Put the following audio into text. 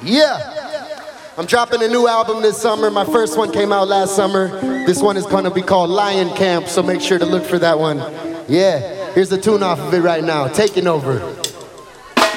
Yeah, I'm dropping a new album this summer. My first one came out last summer. This one is gonna be called Lion Camp, so make sure to look for that one. Yeah, here's a tune off of it right now, Taking Over.